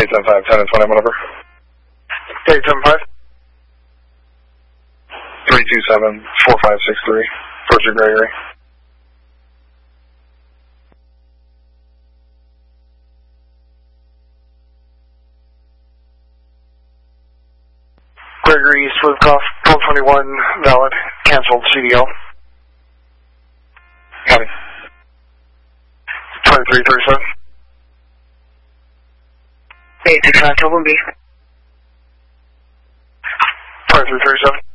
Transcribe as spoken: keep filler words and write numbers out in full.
eight seven five, ten and twenty, whatever. eight seven five. three two seven, four five six three, Roger Gregory. Gregory Swivkoff, twelve twenty-one, valid, canceled C D L. Copy. twenty-three thirty-seven. eight six nine, Total B. twenty-three thirty-seven.